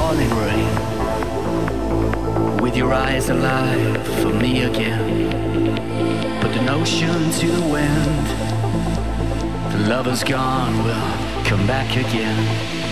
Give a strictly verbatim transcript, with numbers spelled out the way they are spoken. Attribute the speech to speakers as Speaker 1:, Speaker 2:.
Speaker 1: falling rain, with your eyes alive for me again. Put the notion to the wind. The lover's gone, we'll come back again.